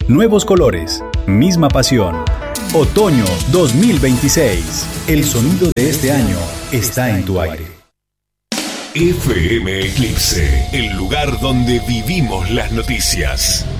Nuevos colores, misma pasión. Otoño 2026. El sonido de este año está en tu aire. FM Eclipse, el lugar donde vivimos las noticias.